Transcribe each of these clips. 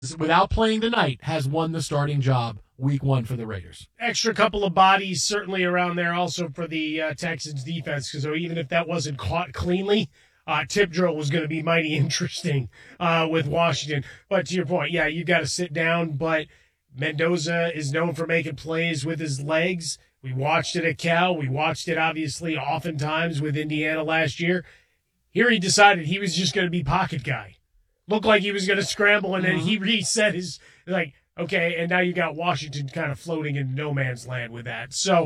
without playing tonight, has won the starting job week one for the Raiders. Extra couple of bodies certainly around there also for the Texans defense, because even if that wasn't caught cleanly, tip drill was going to be mighty interesting with Washington. But to your point, yeah, you got to sit down, but Mendoza is known for making plays with his legs. We watched it at Cal. We watched it, obviously, oftentimes with Indiana last year. Here he decided he was just going to be pocket guy. Looked like he was going to scramble, and then he reset his, okay, and now you got Washington kind of floating in no man's land with that. So,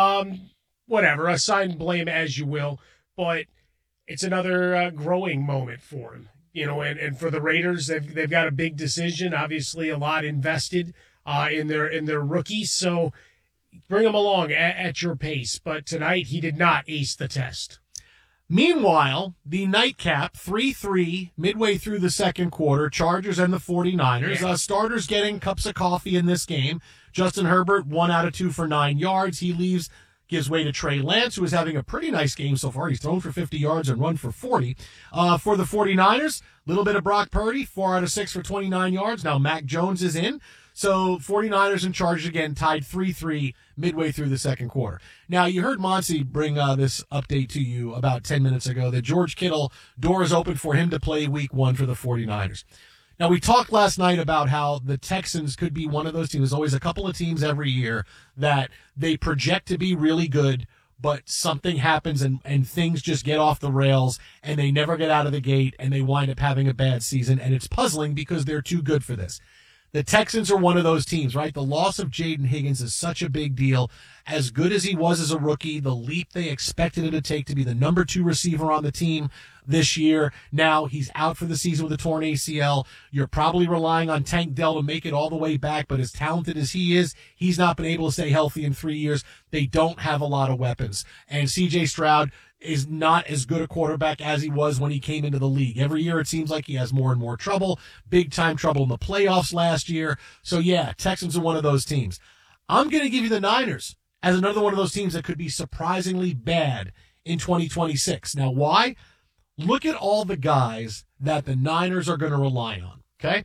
whatever, assign blame as you will, but it's another growing moment for him. And for the Raiders, they've got a big decision, obviously a lot invested in their rookies, so bring him along at your pace. But tonight, he did not ace the test. Meanwhile, the nightcap, 3-3, midway through the second quarter, Chargers and the 49ers. Yeah. Starters getting cups of coffee in this game. Justin Herbert, 1 out of 2 for 9 yards. He gives way to Trey Lance, who is having a pretty nice game so far. He's thrown for 50 yards and run for 40. For the 49ers, a little bit of Brock Purdy, 4 out of 6 for 29 yards. Now Mac Jones is in. So 49ers and Chargers again tied 3-3 midway through the second quarter. Now, you heard Monty bring this update to you about 10 minutes ago that George Kittle, door is open for him to play week one for the 49ers. Now, we talked last night about how the Texans could be one of those teams. There's always a couple of teams every year that they project to be really good, but something happens and things just get off the rails and they never get out of the gate and they wind up having a bad season. And it's puzzling because they're too good for this. The Texans are one of those teams, right? The loss of Jaden Higgins is such a big deal. As good as he was as a rookie, the leap they expected him to take to be the number 2 receiver on the team this year. Now he's out for the season with a torn ACL. You're probably relying on Tank Dell to make it all the way back, but as talented as he is, he's not been able to stay healthy in 3 years. They don't have a lot of weapons. And CJ Stroud is not as good a quarterback as he was when he came into the league. Every year it seems like he has more and more trouble, big time trouble in the playoffs last year. So yeah, Texans are one of those teams. I'm going to give you the Niners as another one of those teams that could be surprisingly bad in 2026. Now why? Look at all the guys that the Niners are going to rely on, okay?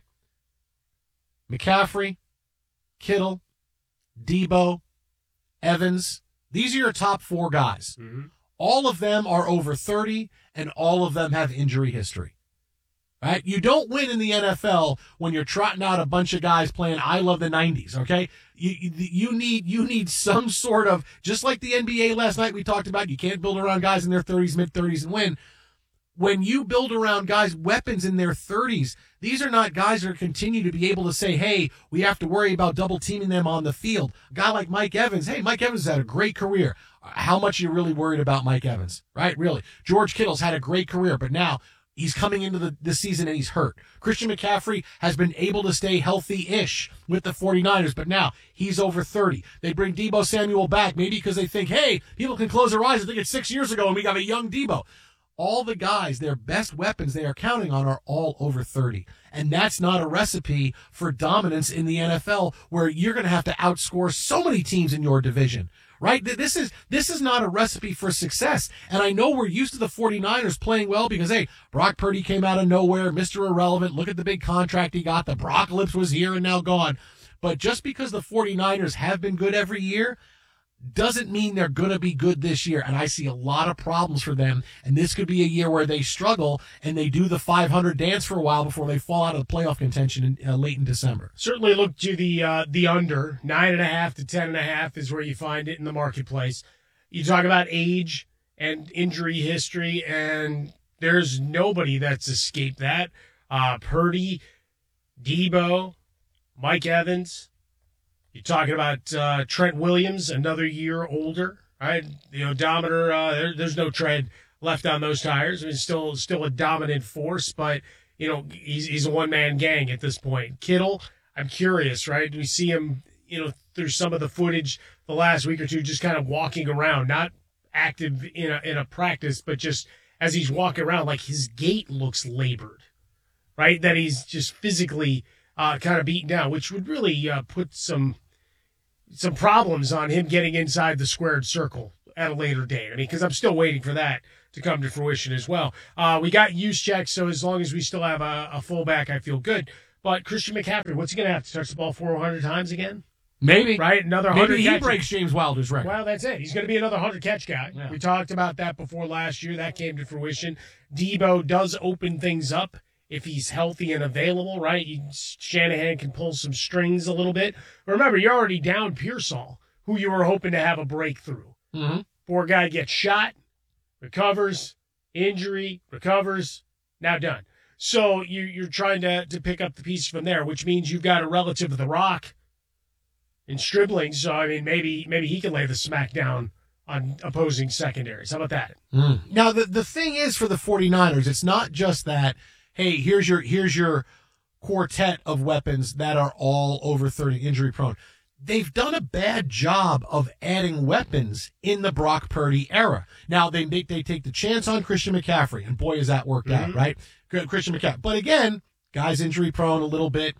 McCaffrey, Kittle, Debo, Evans. These are your top 4 guys. Mm-hmm. All of them are over 30, and all of them have injury history. Right? You don't win in the NFL when you're trotting out a bunch of guys playing I love the 90s, okay? You need some sort of, just like the NBA last night we talked about, you can't build around guys in their 30s, mid-30s and win. When you build around guys' weapons in their 30s, these are not guys that continue to be able to say, hey, we have to worry about double teaming them on the field. A guy like Mike Evans, hey, Mike Evans has had a great career. How much are you really worried about Mike Evans, right? Really. George Kittle's had a great career, but now he's coming into this season and he's hurt. Christian McCaffrey has been able to stay healthy-ish with the 49ers, but now he's over 30. They bring Debo Samuel back, maybe because they think, hey, people can close their eyes and think it's 6 years ago and we got a young Debo. All the guys, their best weapons they are counting on are all over 30. And that's not a recipe for dominance in the NFL where you're going to have to outscore so many teams in your division, right? This is not a recipe for success. And I know we're used to the 49ers playing well because, hey, Brock Purdy came out of nowhere, Mr. Irrelevant. Look at the big contract he got. The Brocklips was here and now gone. But just because the 49ers have been good every year doesn't mean they're going to be good this year. And I see a lot of problems for them. And this could be a year where they struggle and they do the 500 dance for a while before they fall out of the playoff contention late in December. Certainly look to the under. 9.5 to 10.5 is where you find it in the marketplace. You talk about age and injury history, and there's nobody that's escaped that. Purdy, Debo, Mike Evans. You're talking about Trent Williams, another year older, right? The odometer, there's no tread left on those tires. I mean, still a dominant force, but, he's a one-man gang at this point. Kittle, I'm curious, right? We see him, through some of the footage the last week or two, just kind of walking around, not active in a practice, but just as he's walking around, like his gait looks labored, right? That he's just physically kind of beaten down, which would really put some problems on him getting inside the squared circle at a later date. I mean, because I'm still waiting for that to come to fruition as well. We got use checks, so as long as we still have a fullback, I feel good. But Christian McCaffrey, what's he going to have to touch the ball 400 times again? Maybe. Right? Another 100 Maybe he catches. breaks James Wilder's record. Well, that's it. He's going to be another 100-catch guy. Yeah. We talked about that before last year. That came to fruition. Debo does open things up if he's healthy and available, right? Shanahan can pull some strings a little bit. Remember, you're already down Pearsall, who you were hoping to have a breakthrough. Mm-hmm. Poor guy gets shot, recovers, injury, recovers, now done. So you're trying to pick up the pieces from there, which means you've got a relative of the Rock in Stribling. So, I mean, maybe he can lay the smack down on opposing secondaries. How about that? Now, the thing is for the 49ers, it's not just that, hey, here's your quartet of weapons that are all over 30 injury prone. They've done a bad job of adding weapons in the Brock Purdy era. Now, they take the chance on Christian McCaffrey, and boy, has that worked out, right? Christian McCaffrey. But again, guy's injury prone a little bit,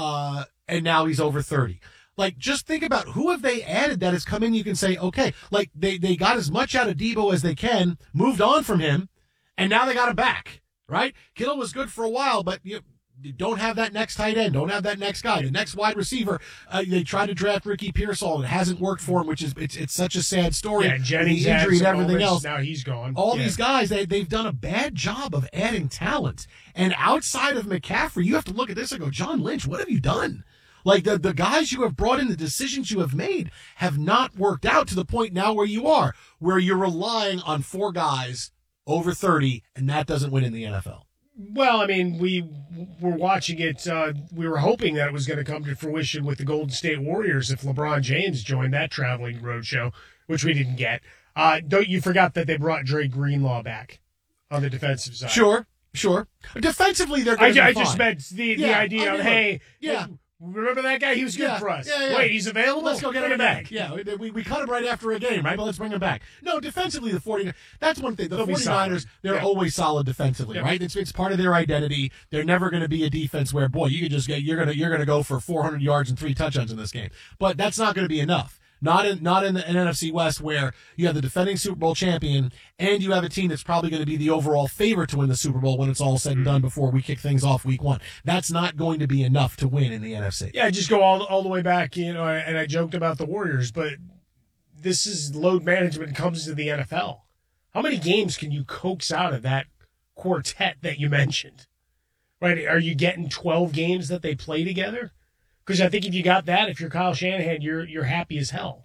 and now he's over 30. Like, just think about who have they added that has come in. You can say, okay, like they got as much out of Debo as they can, moved on from him, and now they got him back, right? Kittle was good for a while, but you don't have that next tight end, don't have that next guy, the next wide receiver. They tried to draft Ricky Pearsall, and it hasn't worked for him, which is it's such a sad story. Yeah, Jennings the injury and everything else. Now he's gone. All these guys, they've done a bad job of adding talent. And outside of McCaffrey, you have to look at this and go, John Lynch, what have you done? Like, the guys you have brought in, the decisions you have made have not worked out to the point now where you are, where you're relying on 4 guys over 30, and that doesn't win in the NFL. Well, I mean, we were watching it. We were hoping that it was going to come to fruition with the Golden State Warriors if LeBron James joined that traveling roadshow, which we didn't get. Don't you forgot that they brought Dre Greenlaw back on the defensive side? Sure. Defensively, they're going to be fine. I just meant the idea of, hey, remember that guy? He was good for us. Yeah. Wait, he's available? Let's go get him back. back. Yeah, we cut him right after a game, right? But let's bring him back. No, defensively, the 49ers, that's one thing. The 49ers, they're always solid defensively, right? It's part of their identity. They're never going to be a defense where, boy, you could just get, you're going to go for 400 yards and 3 touchdowns in this game. But that's not going to be enough. Not in the NFC West, where you have the defending Super Bowl champion and you have a team that's probably going to be the overall favorite to win the Super Bowl when it's all said and done before we kick things off week 1. That's not going to be enough to win in the NFC. Yeah, just go all the way back, and I joked about the Warriors, but this is load management comes to the NFL. How many games can you coax out of that quartet that you mentioned? Right? Are you getting 12 games that they play together? Because I think if you got that, if you're Kyle Shanahan, you're happy as hell.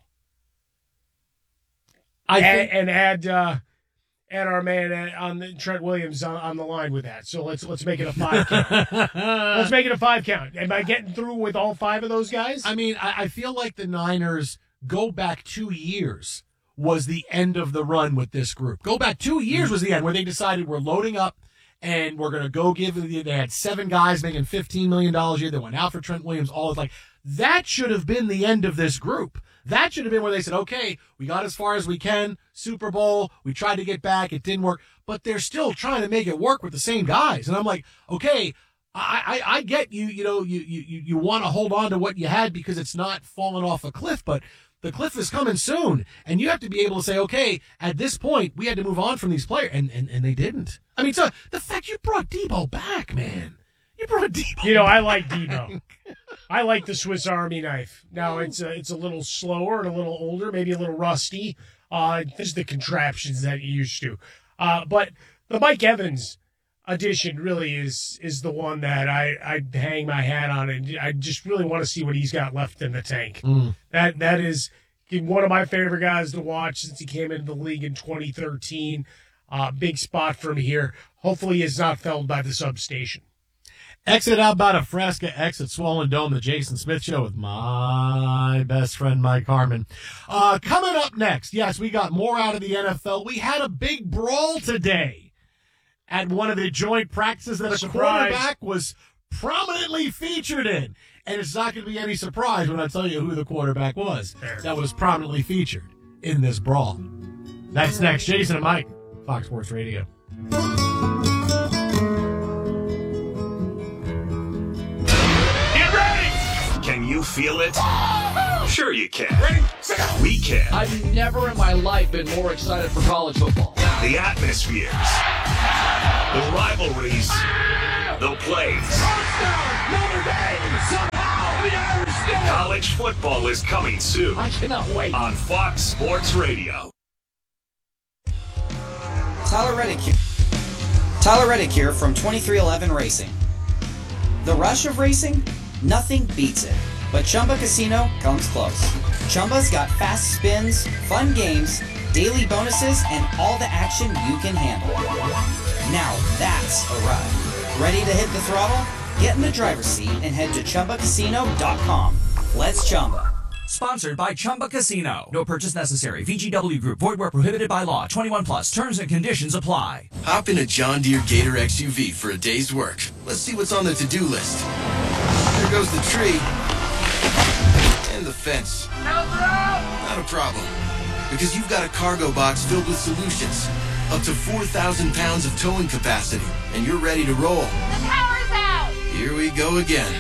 Add our man on the Trent Williams on the line with that. So let's make it a 5 count. Let's make it a 5 count. Am I getting through with all 5 of those guys? I mean, I feel like the Niners go back 2 years was the end of the run with this group. Go back 2 years was the end where they decided we're loading up. And we're going to go they had 7 guys making $15 million a year. They went out for Trent Williams. That should have been the end of this group. That should have been where they said, okay, we got as far as we can. Super Bowl. We tried to get back. It didn't work. But they're still trying to make it work with the same guys. And I'm like, okay, I get you. You want to hold on to what you had because it's not falling off a cliff, but the cliff is coming soon, and you have to be able to say, okay, at this point, we had to move on from these players, and they didn't. I mean, so the fact you brought Debo back, man. You brought Debo back. I like Debo. I like the Swiss Army knife. Now, it's a little slower and a little older, maybe a little rusty. There's the contraptions that you used to. But the Mike Evans addition really is the one that I hang my hat on, and I just really want to see what he's got left in the tank. That is one of my favorite guys to watch since he came into the league in 2013. Big spot from here. Hopefully he is not felled by the substation. Exit Outbound of Fresca, exit Swollen Dome, the Jason Smith Show with my best friend Mike Harmon. Coming up next, yes, we got more out of the NFL. We had a big brawl today at one of the joint practices that a quarterback was prominently featured in. And it's not going to be any surprise when I tell you who the quarterback was that was prominently featured in this brawl. That's next. Jason and Mike, Fox Sports Radio. Get ready! Can you feel it? Sure you can. Ready, set, go. We can. I've never in my life been more excited for college football. The atmospheres, the rivalries, the plays. College football is coming soon. I cannot wait. On Fox Sports Radio. Tyler Reddick here from 2311 Racing. The rush of racing? Nothing beats it. But Chumba Casino comes close. Chumba's got fast spins, fun games, daily bonuses, and all the action you can handle. Now that's a ride. Ready to hit the throttle? Get in the driver's seat and head to ChumbaCasino.com. Let's Chumba. Sponsored by Chumba Casino. No purchase necessary. VGW Group. Void where prohibited by law. 21 plus. Terms and conditions apply. Hop in a John Deere Gator XUV for a day's work. Let's see what's on the to-do list. There goes the tree. And the fence. Not a problem. Because you've got a cargo box filled with solutions. Up to 4,000 pounds of towing capacity. And you're ready to roll. The power's out! Here we go again.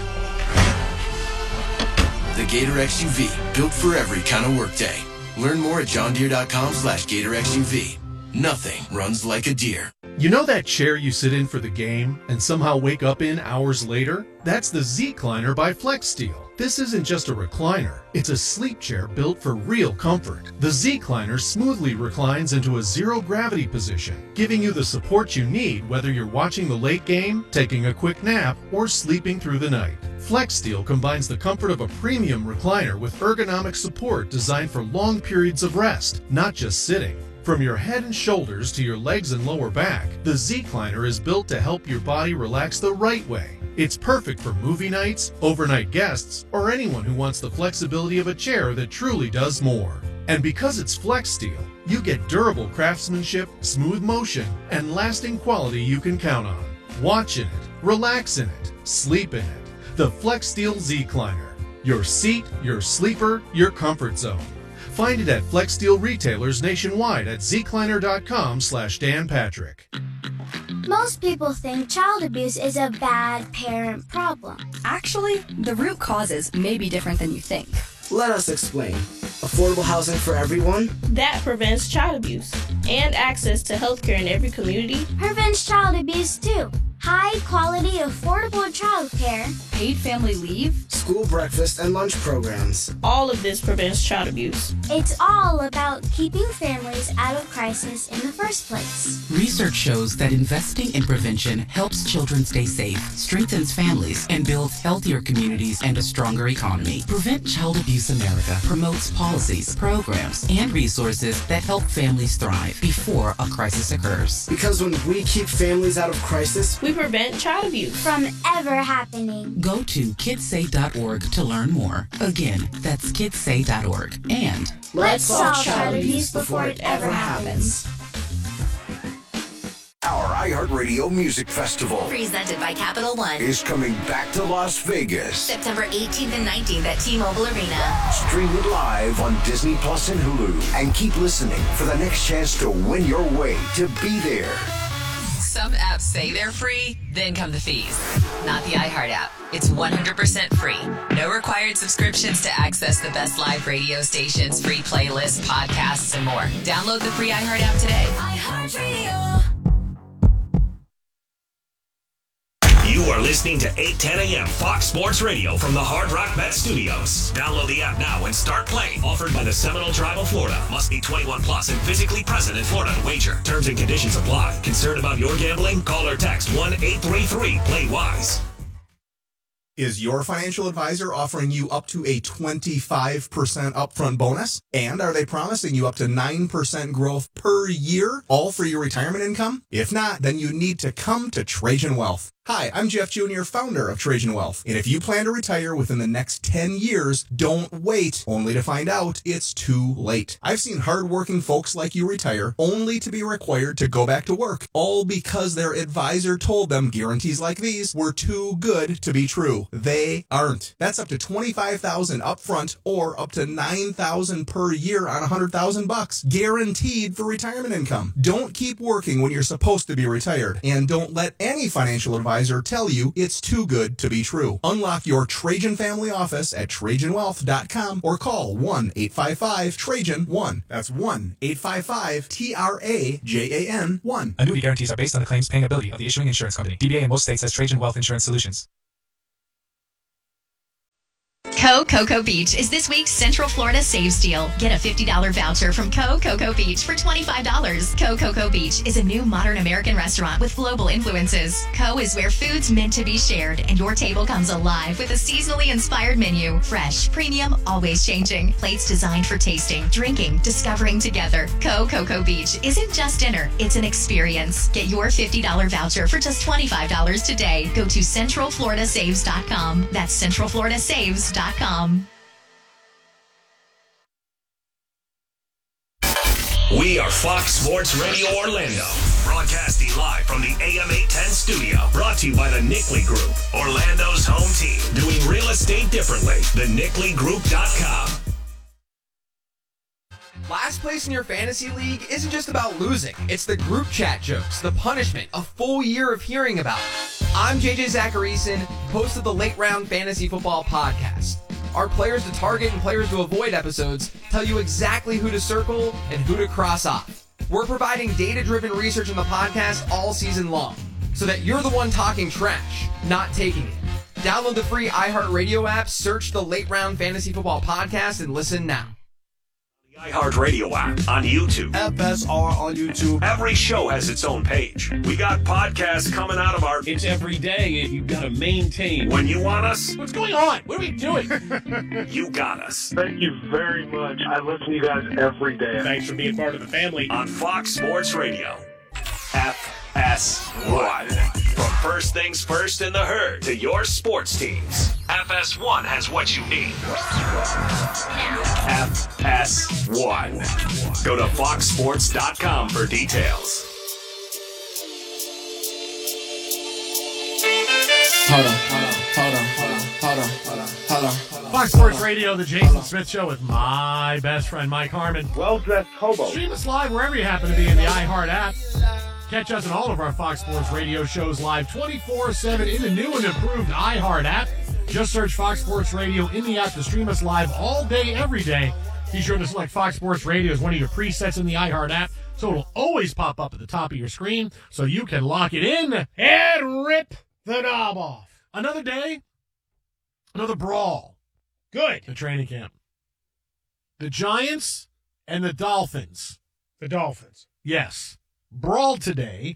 The Gator XUV, built for every kind of workday. Learn more at johndeere.com/Gator XUV. Nothing runs like a deer. You know that chair you sit in for the game and somehow wake up in hours later? That's the Z-Cliner by FlexSteel. This isn't just a recliner, it's a sleep chair built for real comfort. The Z-Cliner smoothly reclines into a zero-gravity position, giving you the support you need whether you're watching the late game, taking a quick nap, or sleeping through the night. FlexSteel combines the comfort of a premium recliner with ergonomic support designed for long periods of rest, not just sitting. From your head and shoulders to your legs and lower back, the Z-Cliner is built to help your body relax the right way. It's perfect for movie nights, overnight guests, or anyone who wants the flexibility of a chair that truly does more. And because it's FlexSteel, you get durable craftsmanship, smooth motion, and lasting quality you can count on. Watch in it, relax in it, sleep in it. The FlexSteel Z-Cliner. Your seat, your sleeper, your comfort zone. Find it at FlexSteel retailers nationwide at zcliner.com/Dan Patrick. Most people think child abuse is a bad parent problem. Actually, the root causes may be different than you think. Let us explain. Affordable housing for everyone? That prevents child abuse. And access to healthcare in every community. Prevents child abuse too. High quality, affordable childcare. Paid family leave. School breakfast and lunch programs. All of this prevents child abuse. It's all about keeping families out of crisis in the first place. Research shows that investing in prevention helps children stay safe, strengthens families, and builds healthier communities and a stronger economy. Prevent Child Abuse America promotes policies, programs, and resources that help families thrive before a crisis occurs. Because when we keep families out of crisis, we prevent child abuse from ever happening. Go to kidsafe.org to learn more. Again, that's kidsafe.org. And let's solve child abuse before it ever happens. Our iHeartRadio Music Festival, presented by Capital One, is coming back to Las Vegas. September 18th and 19th at T-Mobile Arena. Stream it live on Disney Plus and Hulu. And keep listening for the next chance to win your way to be there. Some apps say they're free, then come the fees. Not the iHeart app. It's 100% free. No required subscriptions to access the best live radio stations, free playlists, podcasts, and more. Download the free iHeart app today. iHeartRadio. You are listening to 8:10 a.m. Fox Sports Radio from the Hard Rock Bet Studios. Download the app now and start playing. Offered by the Seminole Tribe of Florida. Must be 21 plus and physically present in Florida to wager. Terms and conditions apply. Concerned about your gambling? Call or text 1-833-PLAY-WISE. Is your financial advisor offering you up to a 25% upfront bonus? And are they promising you up to 9% growth per year, all for your retirement income? If not, then you need to come to Trajan Wealth. Hi, I'm Jeff Jr., founder of Trajan Wealth. And if you plan to retire within the next 10 years, don't wait, only to find out it's too late. I've seen hardworking folks like you retire only to be required to go back to work, all because their advisor told them guarantees like these were too good to be true. They aren't. That's up to $25,000 upfront or up to $9,000 per year on $100,000, guaranteed for retirement income. Don't keep working when you're supposed to be retired, and don't let any financial advisor advisor tell you it's too good to be true. Unlock your Trajan family office at TrajanWealth.com or call 1-855-TRAJAN-1. That's 1-855-TRAJAN-1. Annuity guarantees are based on the claims paying ability of the issuing insurance company. DBA in most states has Trajan Wealth Insurance Solutions. Cocoa Beach is this week's Central Florida Saves Deal. Get a $50 voucher from Cocoa Beach for $25. Cocoa Beach is a new modern American restaurant with global influences. is where food's meant to be shared, and your table comes alive with a seasonally inspired menu. Fresh, premium, always changing. Plates designed for tasting, drinking, discovering together. Cocoa Beach isn't just dinner, it's an experience. Get your $50 voucher for just $25 today. Go to CentralFloridaSaves.com. That's CentralFloridaSaves.com. We are Fox Sports Radio Orlando, broadcasting live from the AM 810 studio. Brought to you by the Nickley Group, Orlando's home team, doing real estate differently. TheNickleyGroup.com. Last place in your fantasy league isn't just about losing. It's the group chat jokes, the punishment, a full year of hearing about it. I'm JJ Zacharyson, host of the Late Round Fantasy Football Podcast. Our players to target and players to avoid episodes tell you exactly who to circle and who to cross off. We're providing data-driven research in the podcast all season long, so that you're the one talking trash, not taking it. Download the free iHeartRadio app, search the Late Round Fantasy Football Podcast, and listen now. iHeartRadio app on YouTube. FSR on YouTube. Every show has its own page. We got podcasts coming out of our... It's every day, and you've got to maintain. When you want us... What's going on? What are we doing? You got us. Thank you very much. I listen to you guys every day. Thanks for being part of the family. On Fox Sports Radio. FS1. From first things first in the herd to your sports teams. FS1 has what you need. FS1. Go to foxsports.com for details. Hold on. Fox Sports Radio, the Jason Smith Show with my best friend Mike Harmon. Well-dressed hobo. Stream us live wherever you happen to be in the iHeart app. Catch us on all of our Fox Sports Radio shows live 24/7 in the new and improved iHeart app. Just search Fox Sports Radio in the app to stream us live all day, every day. Be sure to select Fox Sports Radio as one of your presets in the iHeart app, so it'll always pop up at the top of your screen, so you can lock it in And rip the knob off. Another day, another brawl. Good. The training camp. The Giants and the Dolphins. The Dolphins. Yes. Brawl today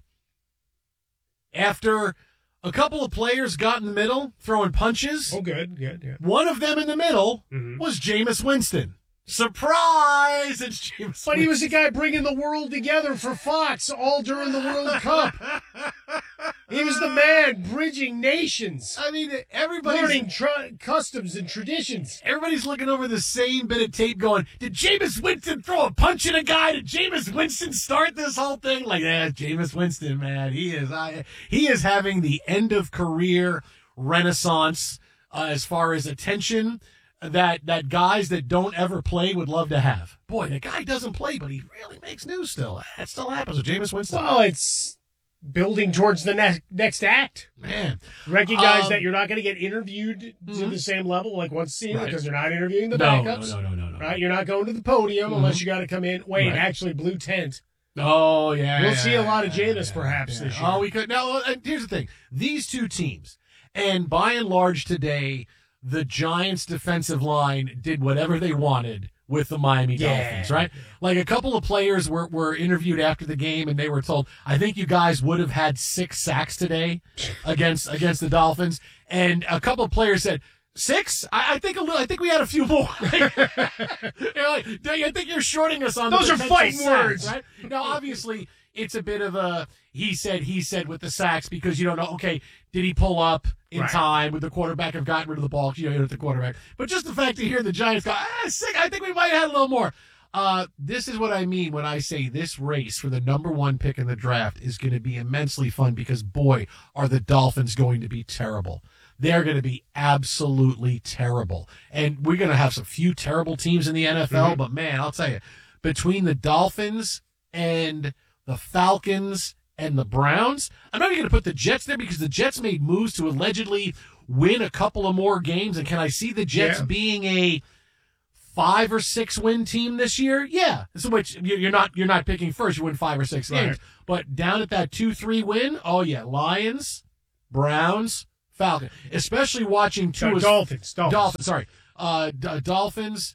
after a couple of players got in the middle throwing punches. Oh, good. Yeah. One of them in the middle was Jameis Winston. Surprise! It's Jameis But he was the guy bringing the world together for Fox all during the World Cup. He was the man bridging nations. I mean, everybody's learning customs and traditions. Everybody's looking over the same bit of tape going, did Jameis Winston throw a punch at a guy? Did Jameis Winston start this whole thing? Like, Jameis Winston, man. He is having the end of career renaissance as far as attention that guys that don't ever play would love to have. Boy, the guy doesn't play, but he really makes news still. That still happens with Jameis Winston. Well, it's building towards the next act. Man. Recognize that you're not going to get interviewed to the same level like once a season because they're not interviewing the backups. No. Right? You're not going to the podium unless you got to come in. Wait, actually, blue tent. Oh, yeah. We'll see a lot of Jameis perhaps this year. Oh, we could. Now, here's the thing. These two teams, and by and large today, the Giants' defensive line did whatever they wanted with the Miami Dolphins, right? Like a couple of players were interviewed after the game, and they were told, I think you guys would have had 6 sacks today against the Dolphins. And a couple of players said, 6? I think we had a few more. I think you're shorting us on those the are fighting sacks, words. Right? Now, obviously, it's a bit of a he said with the sacks because you don't know, okay, did he pull up in time? Would the quarterback have gotten rid of the ball? You know, the quarterback. But just the fact to hear the Giants go, 6, I think we might have had a little more. This is what I mean when I say this race for the number 1 pick in the draft is going to be immensely fun because, boy, are the Dolphins going to be terrible. They're going to be absolutely terrible. And we're going to have some few terrible teams in the NFL, but, man, I'll tell you, between the Dolphins and the Falcons and the Browns. I'm not even going to put the Jets there because the Jets made moves to allegedly win a couple of more games. And can I see the Jets being a 5 or 6 win team this year? Yeah. So which you're not picking first. You win 5 or 6 games. Right. But down at that 2-3 win, oh yeah, Lions, Browns, Falcons. Especially watching Dolphins. Sorry. Dolphins,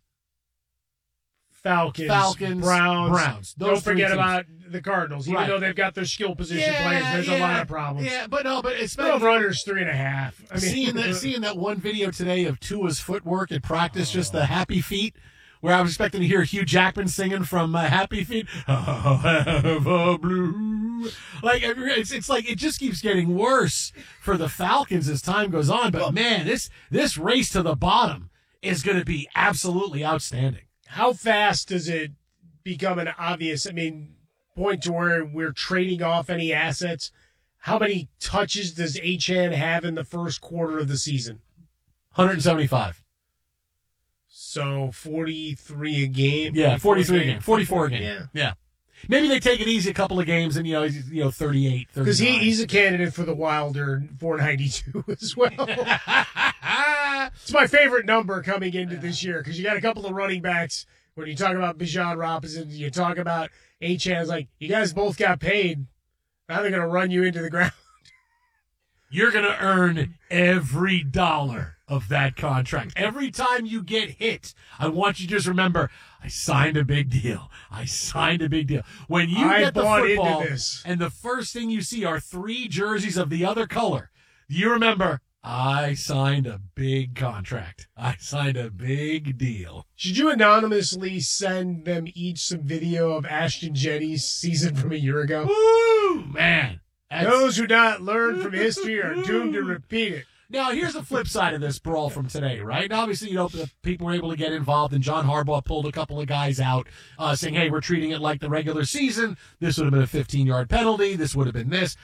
Falcons, Browns. Those Don't forget teams. about the Cardinals. Even though they've got their skill position players, there's a lot of problems. Yeah, but especially over-under's 3.5. I mean, seeing that one video today of Tua's footwork at practice, just the happy feet, where I was expecting to hear Hugh Jackman singing from Happy Feet. Have a blue. Like it's like it just keeps getting worse for the Falcons as time goes on. But man, this race to the bottom is going to be absolutely outstanding. How fast does it become an obvious, point to where we're trading off any assets? How many touches does Achane have in the first quarter of the season? 175. So 43 a game? Yeah, 43 a game. 44 a game. Yeah. Maybe they take it easy a couple of games and, 38, 39. Because he's a candidate for the Wilder 492 as well. It's my favorite number coming into this year because you got a couple of running backs. When you talk about Bijan Robinson, you talk about Achane, like, you guys both got paid. Now they're going to run you into the ground. You're going to earn every dollar of that contract. Every time you get hit, I want you to just remember, I signed a big deal. When you get the football and the first thing you see are 3 jerseys of the other color, you remember, I signed a big contract. I signed a big deal. Should you anonymously send them each some video of Ashton Jennings' season from a year ago? Woo, man. Those who not learn from history are doomed to repeat it. Now, here's the flip side of this brawl from today, right? Now, obviously, the people were able to get involved, and John Harbaugh pulled a couple of guys out saying, hey, we're treating it like the regular season. This would have been a 15-yard penalty. This would have been this.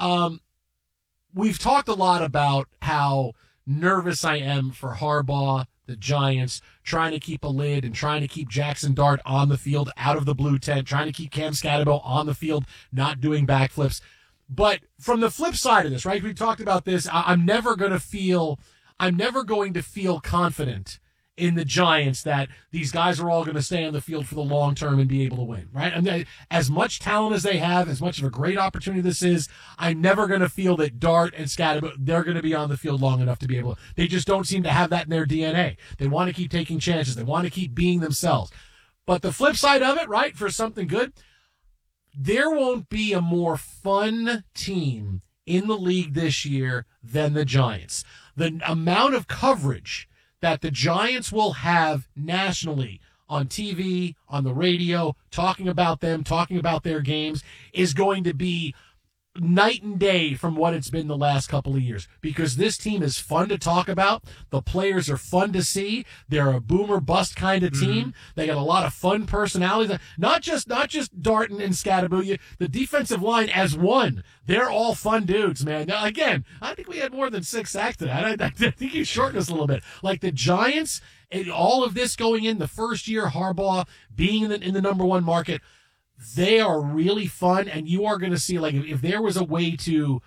We've talked a lot about how nervous I am for Harbaugh, the Giants, trying to keep a lid and trying to keep Jackson Dart on the field, out of the blue tent, trying to keep Cam Scatterbo on the field, not doing backflips. But from the flip side of this, right, we talked about this, I'm never going to feel confident in the Giants that these guys are all going to stay on the field for the long term and be able to win, right? I mean, as much talent as they have, as much of a great opportunity this is, I'm never going to feel that Dart and Scatterbo, they're going to be on the field long enough to be able to. They just don't seem to have that in their DNA. They want to keep taking chances. They want to keep being themselves. But the flip side of it, right, for something good, there won't be a more fun team in the league this year than the Giants. The amount of coverage that the Giants will have nationally on TV, on the radio, talking about them, talking about their games, is going to be night and day from what it's been the last couple of years, because this team is fun to talk about. The players are fun to see. They're a boomer bust kind of team. They got a lot of fun personalities. Not just Darton and Scatterbo. The defensive line as one. They're all fun dudes, man. Now, again, I think we had more than 6 sacks today. I think you shortened us a little bit. Like the Giants, all of this going in the first year, Harbaugh being in the number 1 market, they are really fun, and you are going to see, like, if there was a way to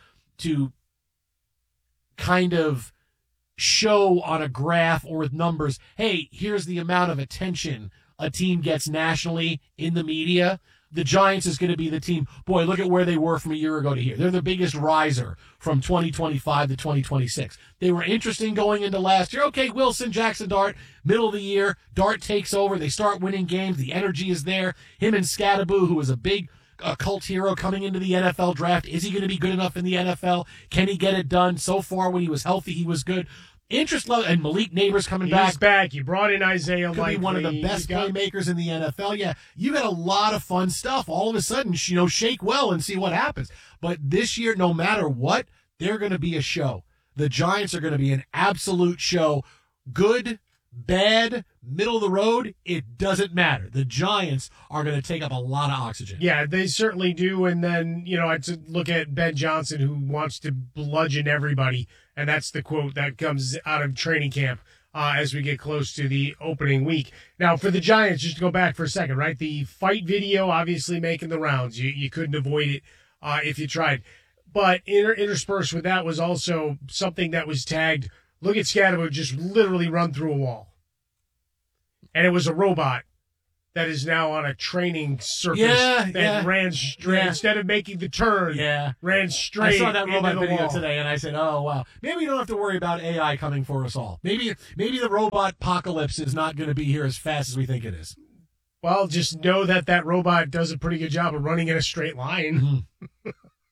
kind of show on a graph or with numbers, hey, here's the amount of attention a team gets nationally in the media, the Giants is going to be the team. Boy, look at where they were from a year ago to here. They're the biggest riser from 2025 to 2026. They were interesting going into last year. Okay, Wilson, Jackson Dart, middle of the year. Dart takes over. They start winning games. The energy is there. Him and Scatterbo, who is a big cult hero coming into the NFL draft. Is he going to be good enough in the NFL? Can he get it done? So far, when he was healthy, he was good. Interest level, and Malik Neighbors coming back. He's back. You brought in Isaiah Likely. Could be one of the best playmakers in the NFL. Yeah, you got a lot of fun stuff. All of a sudden, shake well and see what happens. But this year, no matter what, they're going to be a show. The Giants are going to be an absolute show. Good, bad, middle of the road, it doesn't matter. The Giants are going to take up a lot of oxygen. Yeah, they certainly do. And then, I look at Ben Johnson, who wants to bludgeon everybody. And that's the quote that comes out of training camp as we get close to the opening week. Now, for the Giants, just to go back for a second, right? The fight video obviously making the rounds. You couldn't avoid it. if you tried. But interspersed with that was also something that was tagged, look at Scadaboo just literally run through a wall. And it was a robot that is now on a training surface that ran straight. Instead of making the turn, ran straight. I saw that robot video wall. today, and I said, oh, wow. Maybe we don't have to worry about AI coming for us all. Maybe the robot apocalypse is not going to be here as fast as we think it is. Well, just know that robot does a pretty good job of running in a straight line. Mm-hmm.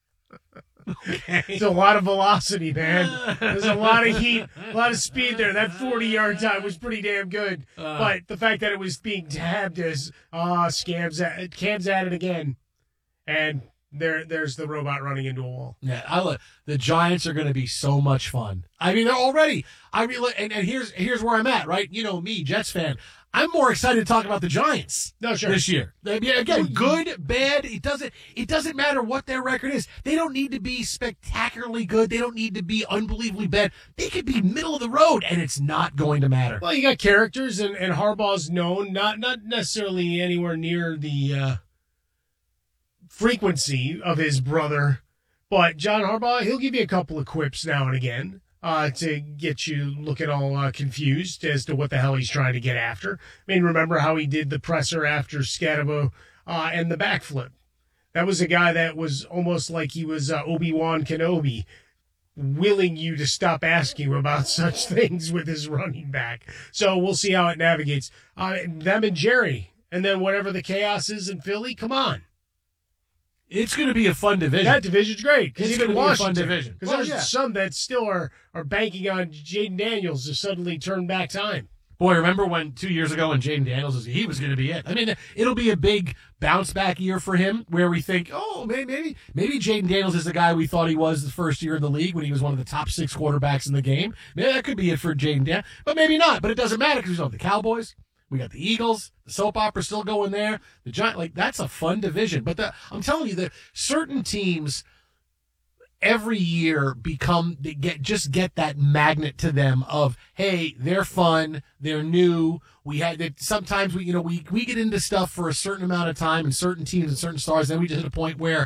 Okay. It's a lot of velocity, man. There's a lot of heat, a lot of speed there. That 40-yard time was pretty damn good. But the fact that it was being tabbed as, Cam's at it again. And there's the robot running into a wall. Yeah, the Giants are going to be so much fun. I mean, they're already. I mean, and here's where I'm at, right? You know me, Jets fan. I'm more excited to talk about the Giants this year. Again, good, bad, it doesn't matter what their record is. They don't need to be spectacularly good. They don't need to be unbelievably bad. They could be middle of the road, and it's not going to matter. Well, you got characters, and Harbaugh's known, not necessarily anywhere near the frequency of his brother, but John Harbaugh, he'll give you a couple of quips now and again. To get you looking all confused as to what the hell he's trying to get after. I mean, remember how he did the presser after Scadaboo and the backflip? That was a guy that was almost like he was Obi-Wan Kenobi, willing you to stop asking him about such things with his running back. So we'll see how it navigates. Them and Jerry, and then whatever the chaos is in Philly, come on. It's going to be a fun division. That division's great. It's even going to be a fun Washington, division. Because there's some that still are banking on Jaden Daniels to suddenly turn back time. Boy, remember when 2 years ago when Jaden Daniels he was going to be it. I mean, it'll be a big bounce back year for him where we think, oh, maybe Jaden Daniels is the guy we thought he was the first year in the league when he was one of the top 6 quarterbacks in the game. Maybe that could be it for Jaden Daniels, but maybe not. But it doesn't matter because we have the Cowboys. We got the Eagles, the soap opera still going there. The Giants, that's a fun division. But I'm telling you that certain teams every year get that magnet to them of, hey, they're fun, they're new. Sometimes we get into stuff for a certain amount of time and certain teams and certain stars. Then we just hit a point where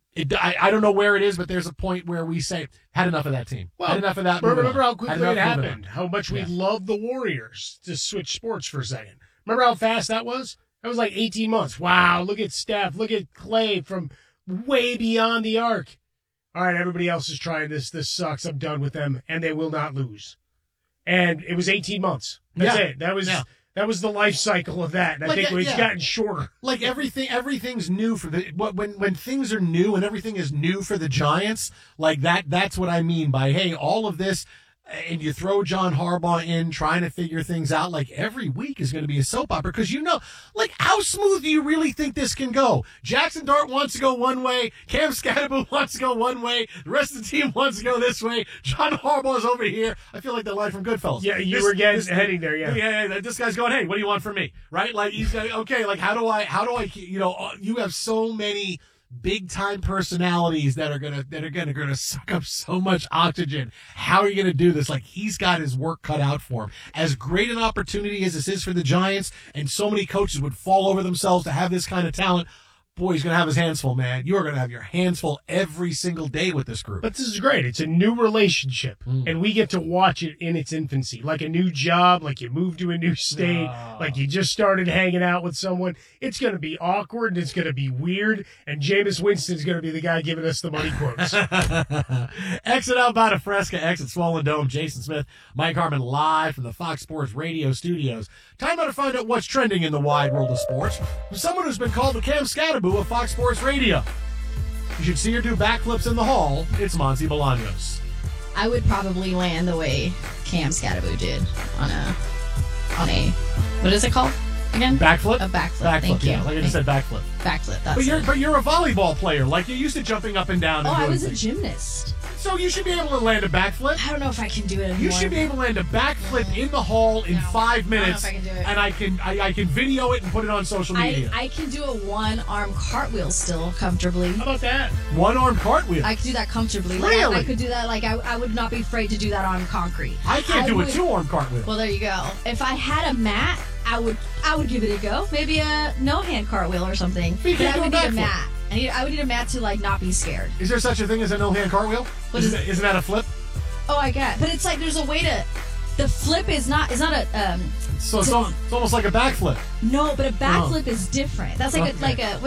I don't know where it is, but there's a point where we say, had enough of that team. Well, had enough of that. Remember how quickly it happened? How much we loved the Warriors, to switch sports for a second. Remember how fast that was? That was like 18 months. Wow, look at Steph. Look at Clay from way beyond the arc. All right, everybody else is trying this. This sucks. I'm done with them. And they will not lose. And it was 18 months. That's it. That was the life cycle of that. And I think it's gotten shorter. Like everything's new for when things are new and everything is new for the Giants, like that's what I mean by, hey, all of this, and you throw John Harbaugh in trying to figure things out, like every week is going to be a soap opera because how smooth do you really think this can go? Jackson Dart wants to go one way, Cam Scadaboo wants to go one way, the rest of the team wants to go this way, John Harbaugh's over here. I feel like the line from Goodfellas. Yeah, you were heading there, yeah. Yeah, this guy's going, hey, what do you want from me? Right? Like he's like, okay, like how do I you have so many big time personalities that are gonna suck up so much oxygen. How are you gonna do this? Like he's got his work cut out for him. As great an opportunity as this is for the Giants, and so many coaches would fall over themselves to have this kind of talent. Boy, he's going to have his hands full, man. You are going to have your hands full every single day with this group. But this is great. It's a new relationship, and we get to watch it in its infancy. Like a new job, like you moved to a new state, like you just started hanging out with someone. It's going to be awkward, and it's going to be weird, and Jameis Winston's going to be the guy giving us the money quotes. Exit out by Fresca, exit Swollen Dome. Jason Smith, Mike Harmon live from the Fox Sports Radio studios. Time now to find out what's trending in the wide world of sports from someone who's been called the Cam Scadaboo of Fox Sports Radio. You should see her do backflips in the hall. It's Monty Bolaños. I would probably land the way Cam Scadaboo did on a what is it called again? Backflip? A backflip. Thank you. Like I just said, backflip. Backflip. But you're a volleyball player. Like you're used to jumping up and down. I was a gymnast. So you should be able to land a backflip. I don't know if I can do it anymore. You should be able to land a backflip in the hall in 5 minutes. I don't know if I can do it. And I can video it and put it on social media. I can do a one-arm cartwheel still comfortably. How about that? One-arm cartwheel? I could do that comfortably. Really? I could do that. Like I would not be afraid to do that on concrete. I can't do a two-arm cartwheel. Well, there you go. If I had a mat, I would give it a go. Maybe a no-hand cartwheel or something. You can't do a a mat. I would need a mat to like not be scared. Is there such a thing as a no-hand cartwheel? Isn't that a flip? Oh, I get it. But it's like there's a way to. The flip is not a. So it's almost like a backflip. No, but a backflip is different. That's like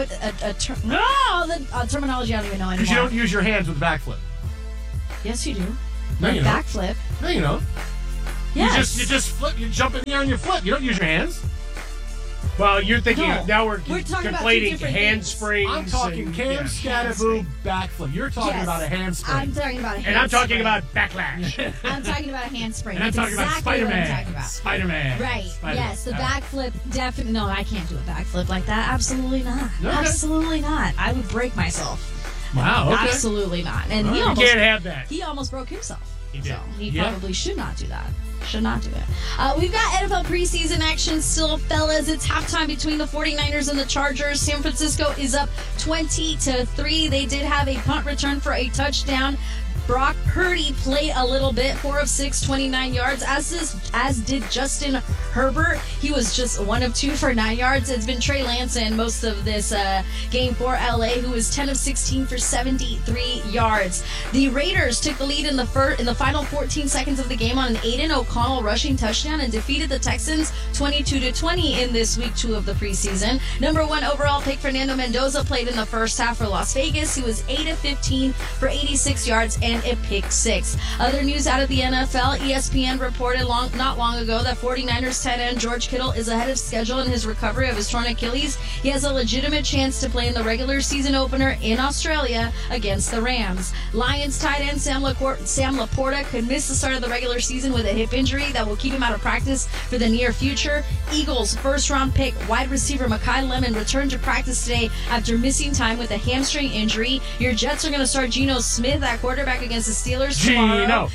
a terminology I don't even know anymore. Because you don't use your hands with backflip. Yes, you do. No, you don't. Backflip. No, you don't. Yes. You just flip. You jump in the air and you flip. You don't use your hands. Well, you're thinking now we're talking about conflating two different handsprings. I'm talking Cam Scatterboo backflip. You're talking about a handspring. I'm talking about a handspring. And I'm talking about backlash. I'm talking about a handspring. And I'm talking about Spider-Man. Spider-Man. Right. Spider-Man. Yes, the backflip definitely. No, I can't do a backflip like that. Absolutely not. Okay. Absolutely not. I would break myself. Wow. Okay. Absolutely not. And you can't have that. He almost broke himself. He did. So he probably should not do that. Should not do it. We've got NFL preseason action still, fellas. It's halftime between the 49ers and the Chargers. San Francisco is up 20-3. They did have a punt return for a touchdown. Brock Purdy played a little bit, 4 of 6, 29 yards, as did Justin Herbert. He was just 1 of 2 for 9 yards. It's been Trey Lance in most of this game for LA, who was 10 of 16 for 73 yards. The Raiders took the lead in the final 14 seconds of the game on an Aiden O'Connell rushing touchdown and defeated the Texans 22-20 in this week 2 of the preseason. Number 1 overall pick Fernando Mendoza played in the first half for Las Vegas. He was 8 of 15 for 86 yards and a pick 6. Other news out of the NFL, ESPN reported not long ago that 49ers tight end George Kittle is ahead of schedule in his recovery of his torn Achilles. He has a legitimate chance to play in the regular season opener in Australia against the Rams. Lions tight end Sam Laporta could miss the start of the regular season with a hip injury that will keep him out of practice for the near future. Eagles first-round pick wide receiver Mekhi Lemon returned to practice today after missing time with a hamstring injury. Your Jets are going to start Geno Smith at quarterback against the Steelers tomorrow.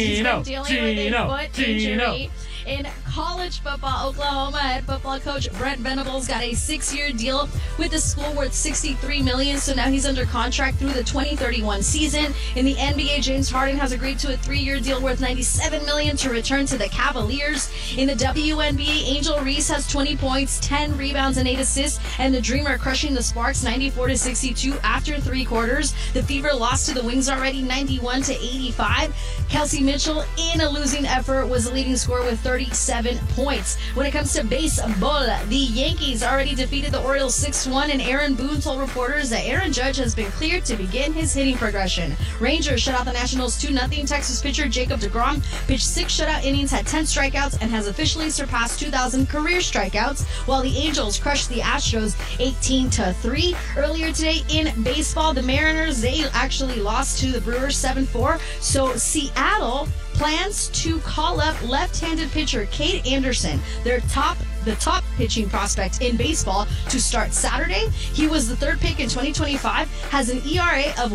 Geno. In college football, Oklahoma head football coach Brent Venables got a 6-year deal with the school worth $63 million, so now he's under contract through the 2031 season. In the NBA, James Harden has agreed to a 3-year deal worth $97 million to return to the Cavaliers. In the WNBA, Angel Reese has 20 points, 10 rebounds, and 8 assists, and the Dreamer crushing the Sparks 94-62 after 3 quarters. The Fever lost to the Wings already 91-85. Kelsey Mitchell, in a losing effort, was the leading scorer with 37 points. When it comes to baseball, the Yankees already defeated the Orioles 6-1, and Aaron Boone told reporters that Aaron Judge has been cleared to begin his hitting progression. Rangers shut out the Nationals 2-0. Texas pitcher Jacob deGrom pitched 6 shutout innings, had 10 strikeouts, and has officially surpassed 2,000 career strikeouts, while the Angels crushed the Astros 18-3. Earlier today in baseball, the Mariners, they actually lost to the Brewers 7-4, so Seattle plans to call up left-handed pitcher Cade Anderson, the top pitching prospect in baseball, to start Saturday. He was the 3rd pick in 2025, has an ERA of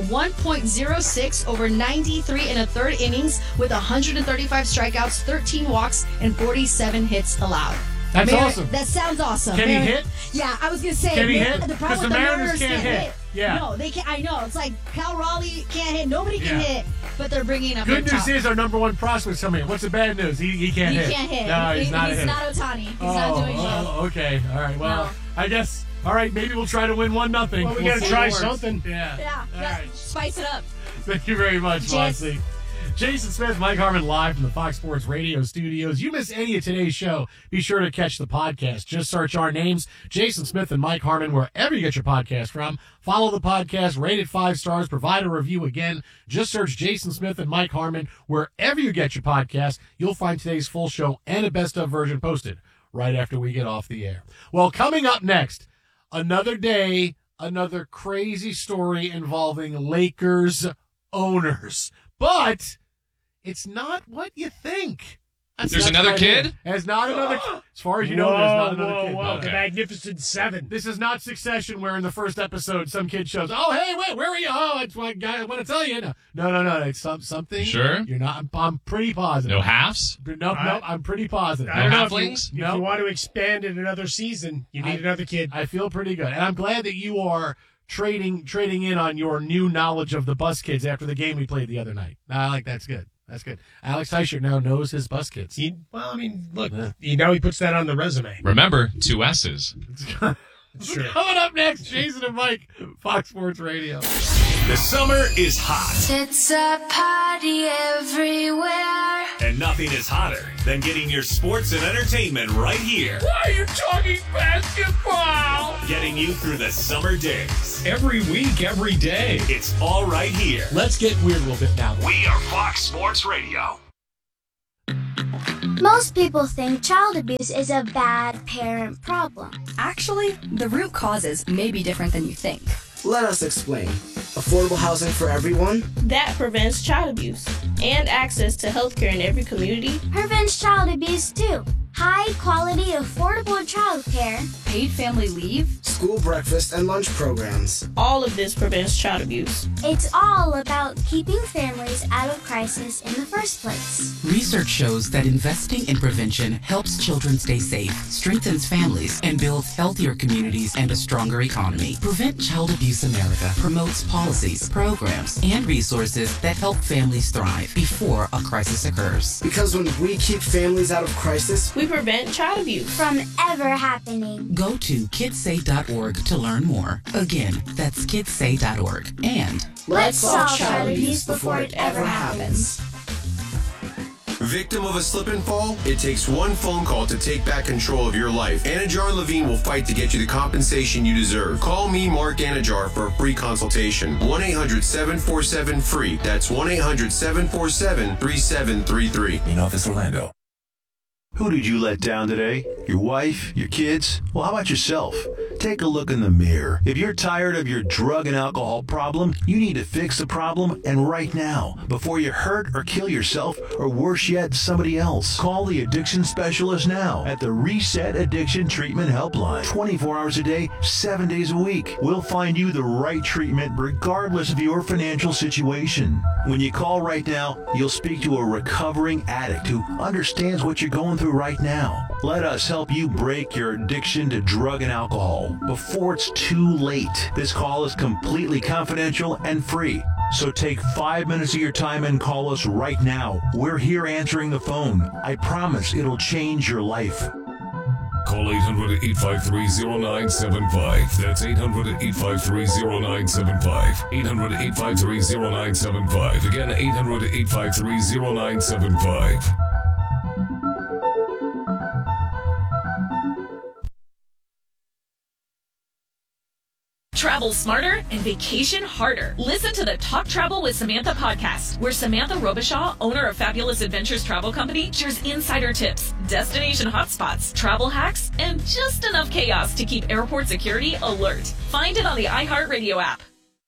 1.06 over 93 and a third innings with 135 strikeouts, 13 walks, and 47 hits allowed. That's awesome. That sounds awesome. Can he hit? Yeah, I was going to say. Can he hit? The problem Because with the the Mariners can't hit. Yeah. No, they can't. I know. It's like Cal Raleigh can't hit. Nobody can hit, but they're bringing up Good their news top. is our number 1 prospect's coming in. What's the bad news? He can't hit. He can't hit. No, he's not a hitter. Not Ohtani. He's not doing well. Oh, okay. All right. Well, I guess. All right. Maybe we'll try to win 1-0. Well, we got to try something. Yeah. All right. Spice it up. Thank you very much, Monty. Jason Smith, Mike Harmon live from the Fox Sports Radio studios. You miss any of today's show, be sure to catch the podcast. Just search our names, Jason Smith and Mike Harmon, wherever you get your podcast from. Follow the podcast, rate it 5 stars, provide a review again. Just search Jason Smith and Mike Harmon wherever you get your podcast. You'll find today's full show and a best of version posted right after we get off the air. Well, coming up next, another day, another crazy story involving Lakers owners. But it's not what you think. There's another kid? There's not another kid. As far as you know, there's not another kid. Whoa, the Magnificent Seven. This is not Succession, where in the first episode some kid shows, oh, hey, wait, where are you? Oh, it's my guy. I want to tell you. No. It's something. Sure? You're not. I'm pretty positive. No halves? No, I'm pretty positive. I don't know halflings? if you want to expand it another season, you need another kid. I feel pretty good. And I'm glad that you are trading in on your new knowledge of the Bus Kids after the game we played the other night. I like that's good. That's good. Alex Teicher now knows his Bus Kids. Look, he puts that on the resume. Remember, 2 S's. Sure. Coming up next, Jason and Mike, Fox Sports Radio. The summer is hot, It's a party everywhere. and nothing is hotter than getting your sports and entertainment right here. Why are you talking basketball? Getting you through the summer days. Every week, every day. It's all right here. Let's get weird a little bit now. We are Fox Sports Radio. Most people think child abuse is a bad parent problem. Actually, the root causes may be different than you think. Let us explain. Affordable housing for everyone? That prevents child abuse and access to healthcare in every community. Prevents child abuse too. High quality, affordable childcare. Paid family leave? School breakfast and lunch programs. All of this prevents child abuse. It's all about keeping families out of crisis in the first place. Research shows that investing in prevention helps children stay safe, strengthens families, and builds healthier communities and a stronger economy. Prevent Child Abuse America promotes policies, programs, and resources that help families thrive before a crisis occurs. Because when we keep families out of crisis, we prevent child abuse from ever happening. Go to kidssay.org to learn more. Again, that's kidssay.org. And let's solve child abuse before it ever happens. Victim of a slip and fall? It takes one phone call to take back control of your life. Anajar Levine will fight to get you the compensation you deserve. Call me, Mark Anajar, for a free consultation. 1-800-747-FREE. That's 1-800-747-3733. In Office Orlando. Who did you let down today? Your wife? Your kids? Well, how about yourself? Take a look in the mirror. If you're tired of your drug and alcohol problem, you need to fix the problem, and right now, before you hurt or kill yourself, or worse yet, somebody else. Call the addiction specialist now at the Reset Addiction Treatment Helpline. 24 hours a day, 7 days a week. We'll find you the right treatment regardless of your financial situation. When you call right now, you'll speak to a recovering addict who understands what you're going through right now. Let us help you break your addiction to drug and alcohol before it's too late. This call is completely confidential and free. So take 5 minutes of your time and call us right now. We're here answering the phone. I promise it'll change your life. Call 800-853-0975. That's 800-853-0975. 800-853-0975. Again, 800-853-0975. Travel smarter and vacation harder. Listen to the Talk Travel with Samantha podcast, where Samantha Robichaud, owner of Fabulous Adventures Travel Company, shares insider tips, destination hotspots, travel hacks, and just enough chaos to keep airport security alert. Find it on the iHeartRadio app.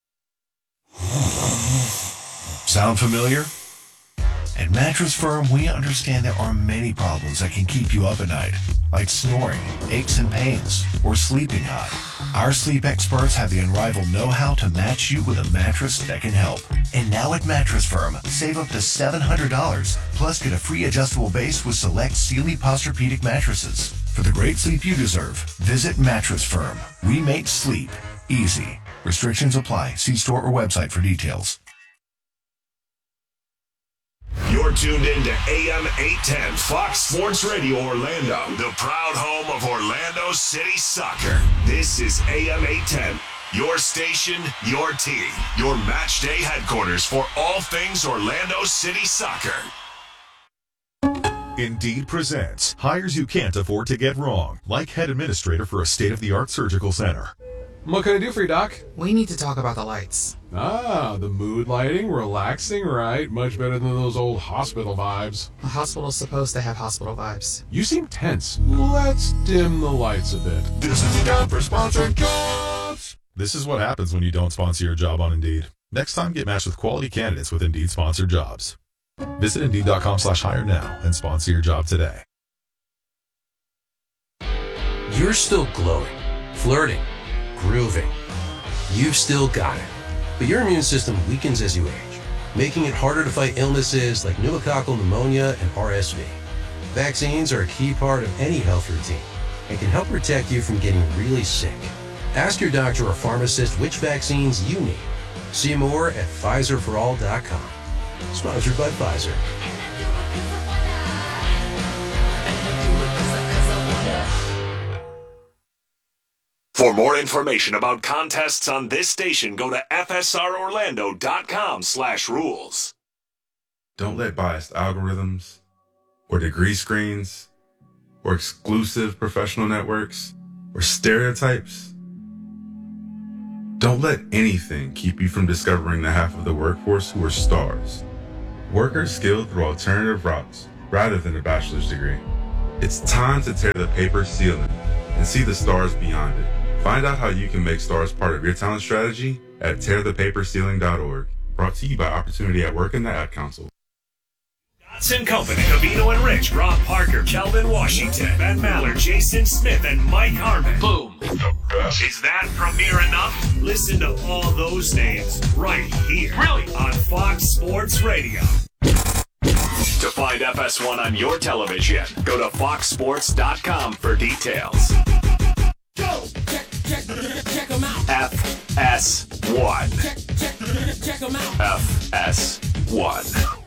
Sound familiar? At Mattress Firm, we understand there are many problems that can keep you up at night, like snoring, aches and pains, or sleeping hot. Our sleep experts have the unrivaled know-how to match you with a mattress that can help. And now at Mattress Firm, save up to $700, plus get a free adjustable base with select Sealy Posturepedic mattresses. For the great sleep you deserve, visit Mattress Firm. We make sleep easy. Restrictions apply. See store or website for details. You're tuned in to AM 810 Fox Sports Radio Orlando, the proud home of Orlando City Soccer. This is AM 810, your station, your team, your match day headquarters for all things Orlando City Soccer. Indeed presents hires you can't afford to get wrong, like head administrator for a state-of-the-art surgical center. What can I do for you, Doc? We need to talk about the lights. Ah, the mood lighting, relaxing, right? Much better than those old hospital vibes. A hospital's supposed to have hospital vibes. You seem tense. Let's dim the lights a bit. This is time for sponsored jobs. This is what happens when you don't sponsor your job on Indeed. Next time, get matched with quality candidates with Indeed sponsored jobs. Visit Indeed.com/hire now and sponsor your job today. You're still glowing, flirting, grooving. You've still got it. But your immune system weakens as you age, making it harder to fight illnesses like pneumococcal pneumonia and RSV. Vaccines are a key part of any health routine and can help protect you from getting really sick. Ask your doctor or pharmacist which vaccines you need. See more at PfizerForAll.com. Sponsored by Pfizer. For more information about contests on this station, go to fsrorlando.com/rules. Don't let biased algorithms or degree screens or exclusive professional networks or stereotypes. Don't let anything keep you from discovering the half of the workforce who are stars. Workers skilled through alternative routes rather than a bachelor's degree. It's time to tear the paper ceiling and see the stars beyond it. Find out how you can make stars part of your talent strategy at tearthepaperceiling.org. Brought to you by Opportunity at Work and the Ad Council. Dotson Company, Cavino and Rich, Rob Parker, Kelvin Washington, Ben Maller, Jason Smith, and Mike Harmon. Boom. Is that premiere enough? Listen to all those names right here. Really? On Fox Sports Radio. To find FS1 on your television, go to foxsports.com for details. Go! Check them out. FS1. Check them out. FS1.